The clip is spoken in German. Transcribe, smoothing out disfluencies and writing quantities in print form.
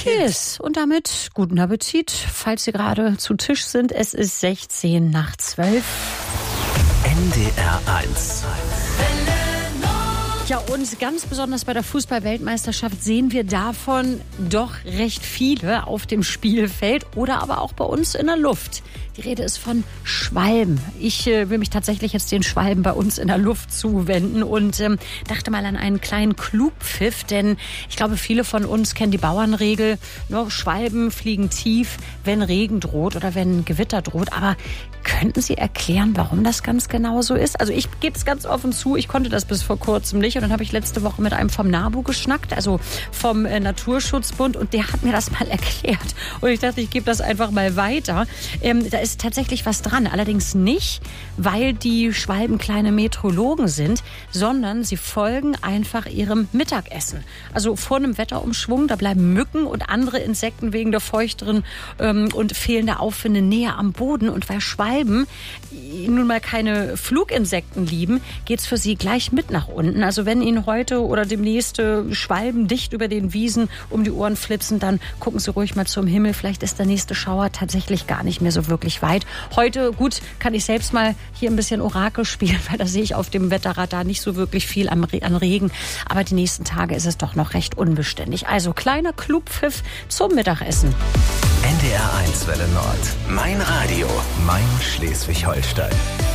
Kiss. Und damit guten Appetit, falls Sie gerade zu Tisch sind. Es ist 16 nach 12. NDR 1. Ja, und ganz besonders bei der Fußball-Weltmeisterschaft sehen wir davon doch recht viele auf dem Spielfeld oder aber auch bei uns in der Luft. Die Rede ist von Schwalben. Ich will mich tatsächlich jetzt den Schwalben bei uns in der Luft zuwenden und dachte mal an einen kleinen Klugpfiff, denn ich glaube, viele von uns kennen die Bauernregel, Schwalben fliegen tief, wenn Regen droht oder wenn Gewitter droht. Aber könnten Sie erklären, warum das ganz genau so ist? Also ich gebe es ganz offen zu, ich konnte das bis vor kurzem nicht. Und dann habe ich letzte Woche mit einem vom NABU geschnackt, also vom Naturschutzbund. Und der hat mir das mal erklärt. Und ich dachte, ich gebe das einfach mal weiter. Da ist tatsächlich was dran. Allerdings nicht, weil die Schwalben kleine Meteorologen sind, sondern sie folgen einfach ihrem Mittagessen. Also vor einem Wetterumschwung, da bleiben Mücken und andere Insekten wegen der feuchteren und fehlender Aufwinde näher am Boden. Und weil Schwalben nun mal keine Fluginsekten lieben, geht's für sie gleich mit nach unten. Also wenn Ihnen heute oder demnächst Schwalben dicht über den Wiesen um die Ohren flitzen, dann gucken Sie ruhig mal zum Himmel. Vielleicht ist der nächste Schauer tatsächlich gar nicht mehr so wirklich weit. Heute, gut, kann ich selbst mal hier ein bisschen Orakel spielen, weil da sehe ich auf dem Wetterradar nicht so wirklich viel an Regen. Aber die nächsten Tage ist es doch noch recht unbeständig. Also kleiner Klugpfiff zum Mittagessen. NDR 1 Welle Nord. Mein Radio. Mein Schleswig-Holstein.